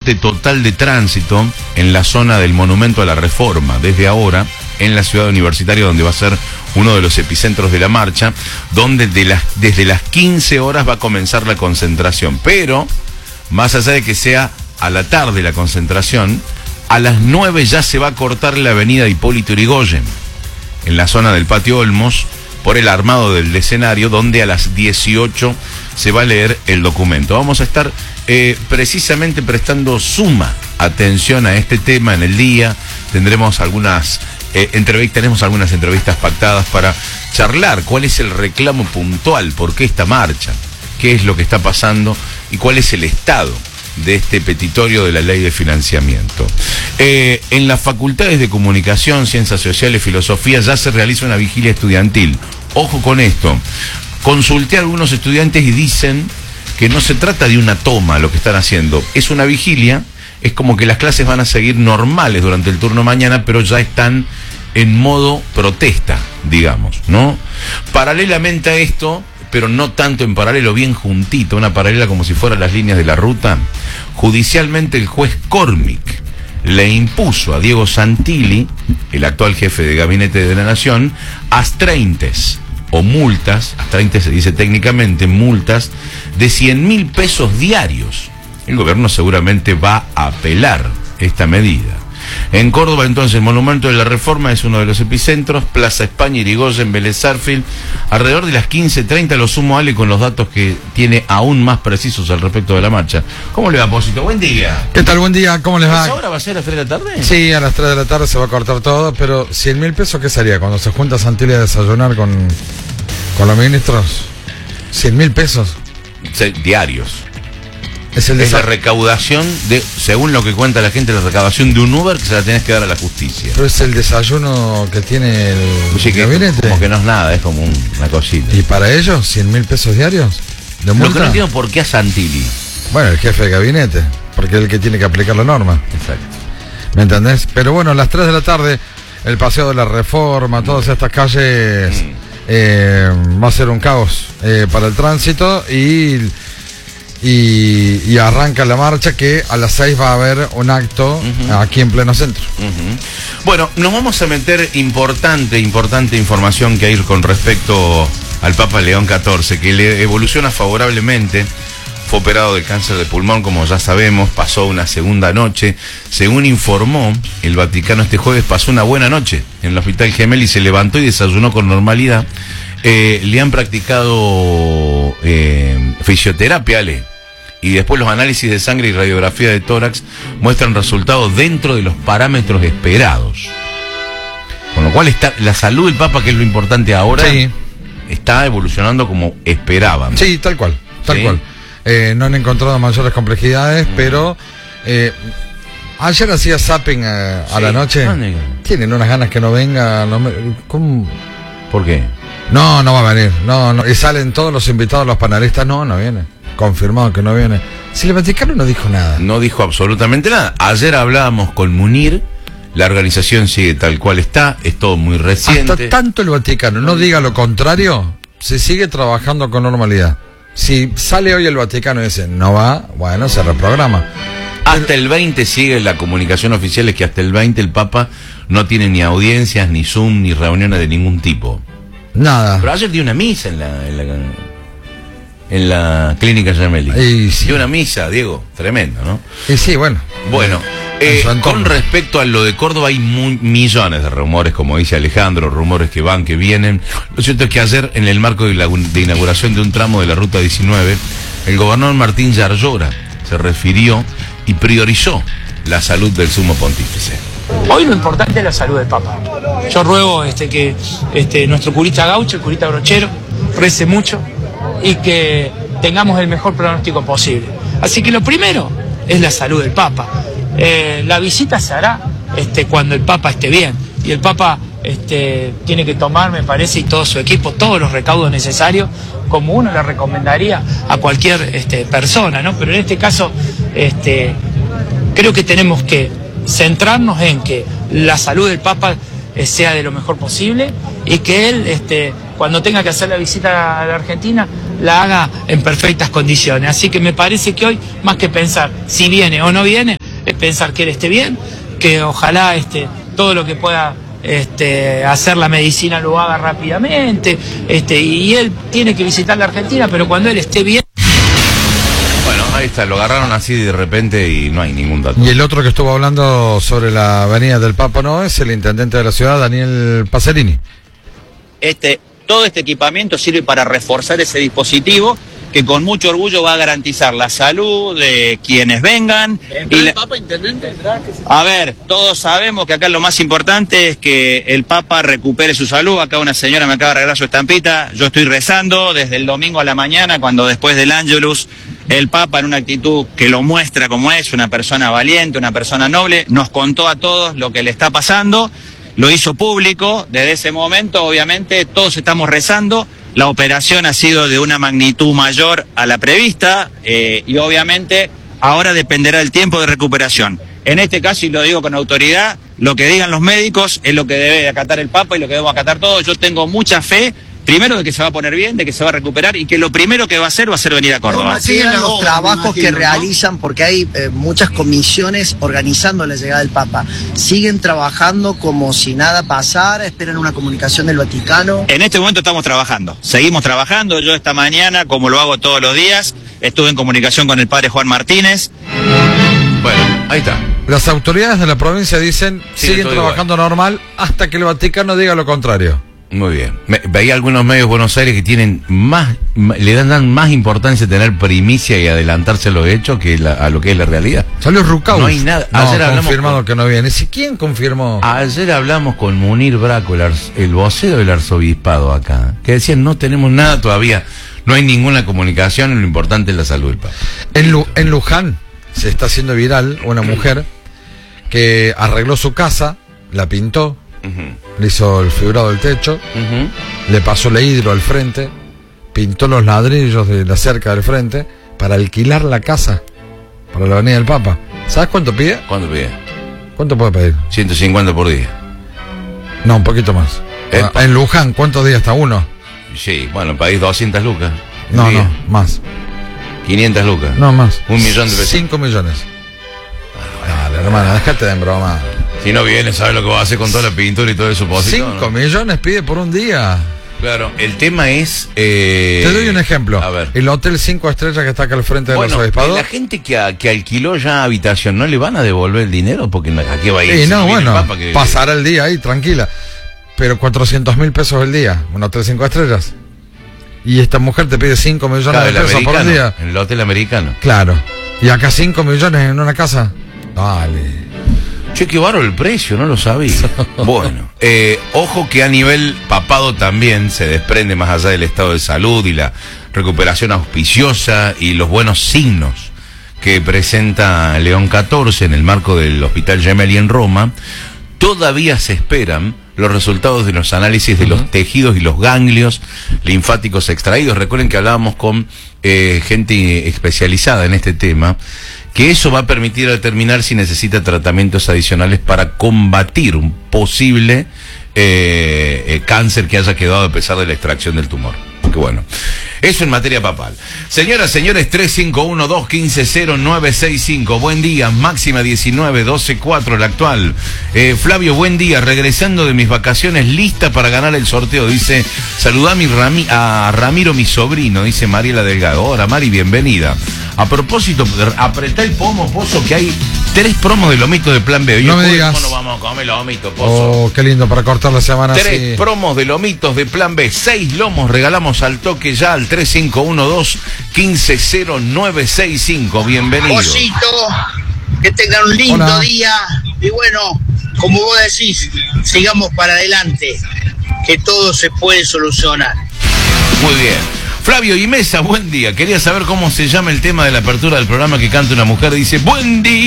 corte total de tránsito en la zona del Monumento a la Reforma, desde ahora, en la ciudad universitaria, donde va a ser uno de los epicentros de la marcha, donde desde las 15 horas va a comenzar la concentración. Pero, más allá de que sea a la tarde la concentración, a las 9 ya se va a cortar la avenida Hipólito Yrigoyen, en la zona del Patio Olmos, por el armado del escenario, donde a las 18 se va a leer el documento. Vamos a estar precisamente prestando suma atención a este tema en el día. Tendremos algunas entrevistas pactadas para charlar cuál es el reclamo puntual, por qué esta marcha, qué es lo que está pasando y cuál es el estado de este petitorio de la ley de financiamiento. En las facultades de Comunicación, Ciencias Sociales, Filosofía ya se realiza una vigilia estudiantil. Ojo con esto. Consulté a algunos estudiantes y dicen que no se trata de una toma lo que están haciendo, es una vigilia. Es como que las clases van a seguir normales durante el turno mañana, pero ya están en modo protesta, digamos, ¿no? Paralelamente a esto, pero no tanto en paralelo, bien juntito, una paralela como si fueran las líneas de la ruta, judicialmente el juez Cormick le impuso a Diego Santilli, el actual jefe de gabinete de la Nación, astraintes o multas, astraintes se dice técnicamente, multas de 100.000 pesos diarios. El gobierno seguramente va a apelar esta medida. En Córdoba, entonces, el Monumento de la Reforma es uno de los epicentros. Plaza España, Irigoyen, Vélez Sarsfield. Alrededor de las 15:30 lo sumo Ale con los datos que tiene aún más precisos al respecto de la marcha. ¿Cómo le va, Pósito? Buen día. ¿Qué tal? Buen día. ¿Cómo les va? ¿Esa hora va a ser a las 3 de la tarde? Sí, a las 3 de la tarde se va a cortar todo, pero 100.000 pesos, ¿qué sería? Cuando se junta Santilli a desayunar con los ministros, 100.000 pesos. Sí, diarios. Es la recaudación de, según lo que cuenta la gente, la recaudación de un Uber que se la tenés que dar a la justicia. Pero es el desayuno que tiene el gabinete. Como que no es nada, es como una cosita. ¿Y para ellos 100.000 pesos diarios de multa? Lo que no entiendo, ¿por qué a Santilli? Bueno, el jefe de gabinete, porque es el que tiene que aplicar la norma. Exacto. ¿Me entendés? Pero bueno, a las 3 de la tarde, el Paseo de la Reforma, todas estas calles, va a ser un caos para el tránsito y arranca la marcha, que a las 6 va a haber un acto aquí en pleno centro. Bueno, nos vamos a meter importante información que hay con respecto al Papa León XIV, que le evoluciona favorablemente. Fue operado de cáncer de pulmón, como ya sabemos, pasó una segunda noche. Según informó el Vaticano este jueves, pasó una buena noche en el Hospital Gemelli, se levantó y desayunó con normalidad. Le han practicado fisioterapia, Ale, y después los análisis de sangre y radiografía de tórax muestran resultados dentro de los parámetros esperados. Con lo cual está la salud del Papa, que es lo importante ahora, sí, está evolucionando como esperaban. Sí, tal cual. No han encontrado mayores complejidades, pero ayer hacía zapping a la noche. Tienen unas ganas que no venga. ¿Cómo? ¿Por qué? No va a venir. No. Y salen todos los invitados, los panelistas. No viene. Confirmado que no viene. Si el Vaticano no dijo nada. No dijo absolutamente nada. Ayer hablábamos con Munir. La organización sigue tal cual está. Es todo muy reciente. Hasta tanto el Vaticano no diga lo contrario, se sigue trabajando con normalidad. Si sale hoy el Vaticano y dice no va, bueno, se reprograma. Hasta el 20 sigue la comunicación oficial, es que hasta el 20 el Papa no tiene ni audiencias, ni Zoom, ni reuniones de ningún tipo. Nada. Pero ayer dio una misa en la clínica Gemelli. Sí. Dio una misa, Diego, tremendo, ¿no? Y sí, bueno. Con respecto a lo de Córdoba hay millones de rumores, como dice Alejandro, rumores que van, que vienen. Lo cierto es que ayer, en el marco de inauguración de un tramo de la Ruta 19, el gobernador Martín Yarlora se refirió y priorizó la salud del sumo pontífice. Hoy lo importante es la salud del Papa. Yo ruego que nuestro curita gaucho, el curita brochero, rece mucho y que tengamos el mejor pronóstico posible. Así que lo primero es la salud del Papa. La visita se hará cuando el Papa esté bien, y el Papa tiene que tomar, me parece, y todo su equipo, todos los recaudos necesarios, como uno le recomendaría a cualquier persona, ¿no? Pero en este caso creo que tenemos que centrarnos en que la salud del Papa sea de lo mejor posible, y que él cuando tenga que hacer la visita a la Argentina la haga en perfectas condiciones. Así que me parece que hoy, más que pensar si viene o no viene, pensar que él esté bien, que ojalá todo lo que pueda hacer la medicina lo haga rápidamente, y él tiene que visitar la Argentina, pero cuando él esté bien. Bueno, ahí está, lo agarraron así de repente y no hay ningún dato. Y el otro que estuvo hablando sobre la avenida del Papa no es el intendente de la ciudad, Daniel Pacerini. Todo este equipamiento sirve para reforzar ese dispositivo que con mucho orgullo va a garantizar la salud de quienes vengan. ¿El Papa, intendente? A ver, todos sabemos que acá lo más importante es que el Papa recupere su salud. Acá una señora me acaba de regalar su estampita. Yo estoy rezando desde el domingo a la mañana, cuando después del Ángelus, el Papa, en una actitud que lo muestra como es, una persona valiente, una persona noble, nos contó a todos lo que le está pasando. Lo hizo público. Desde ese momento, obviamente, todos estamos rezando. La operación ha sido de una magnitud mayor a la prevista, y obviamente ahora dependerá el tiempo de recuperación. En este caso, y lo digo con autoridad, lo que digan los médicos es lo que debe acatar el Papa y lo que debemos acatar todos. Yo tengo mucha fe, primero, de que se va a poner bien, de que se va a recuperar, y que lo primero que va a hacer venir a Córdoba. Siguen los trabajos que realizan, porque hay muchas comisiones organizando la llegada del Papa. ¿Siguen trabajando como si nada pasara? ¿Esperan una comunicación del Vaticano? En este momento estamos trabajando, seguimos trabajando. Yo esta mañana, como lo hago todos los días, estuve en comunicación con el padre Juan Martínez. Bueno, ahí está. Las autoridades de la provincia dicen siguen trabajando normal hasta que el Vaticano diga lo contrario. Muy bien. Veía algunos medios de Buenos Aires que tienen le dan más importancia a tener primicia y adelantarse a los hechos que a lo que es la realidad. Salió Rucaus. No hay nada. Ayer confirmado que no viene. ¿Quién confirmó? Ayer hablamos con Munir Braco, el vocero del arzobispado acá, que decían no tenemos nada todavía, no hay ninguna comunicación, lo importante es la salud del Papa. En Luján se está haciendo viral una mujer que arregló su casa, la pintó, le hizo el figurado del techo, le pasó el hidro al frente, pintó los ladrillos de la cerca del frente para alquilar la casa para la avenida del Papa. ¿Sabes cuánto pide? ¿Cuánto pide? ¿Cuánto puede pedir? 150 por día. No, un poquito más. En Luján, ¿cuántos días está uno? Sí, bueno, país 200 lucas. No, más. 500 lucas. No, más. 1 millón de pesos. 5 millones. Dale, hermano, déjate de broma. Si no viene, ¿sabes lo que va a hacer con toda la pintura y todo eso? 5 millones pide por un día. Claro, el tema es... Te doy un ejemplo. A ver. El hotel 5 estrellas que está acá al frente del arzobispado. La gente que alquiló ya habitación, ¿no le van a devolver el dinero? Porque aquí va a ir. No, bueno, pasará el día ahí, tranquila. Pero 400.000 pesos el día, un hotel 5 estrellas. Y esta mujer te pide 5 millones de pesos por un día. En el hotel americano. Claro. Y acá 5 millones en una casa. Dale. Che, qué baro el precio, no lo sabía. Bueno, ojo que a nivel papado también se desprende, más allá del estado de salud y la recuperación auspiciosa y los buenos signos que presenta León XIV en el marco del Hospital Gemelli en Roma, todavía se esperan los resultados de los análisis de los tejidos y los ganglios linfáticos extraídos. Recuerden que hablábamos con gente especializada en este tema, que eso va a permitir determinar si necesita tratamientos adicionales para combatir un posible cáncer que haya quedado a pesar de la extracción del tumor. Que bueno, eso en materia papal. Señoras, señores, 351-215-0965. Buen día, máxima 19, 12-4 la actual. Flavio, buen día, regresando de mis vacaciones, lista para ganar el sorteo. Dice, saludá a Ramiro, mi sobrino, dice Mariela Delgado. Hola Mari, bienvenida. A propósito, apretá el pomo, Pozo, que hay 3 promos de lomito de Plan B. Hoy no me digas. ¿Cómo no vamos a comer lomito, Pozo? Oh, qué lindo para cortar la semana. 3 promos de lomitos de Plan B, 6 lomos, regalamos al toque ya al 3512-150965. Bienvenido. Posito, que tengan un lindo día. Y bueno, como vos decís, sigamos para adelante, que todo se puede solucionar. Muy bien. Flavio y Mesa, buen día. Quería saber cómo se llama el tema de la apertura del programa que canta una mujer. Dice, buen día.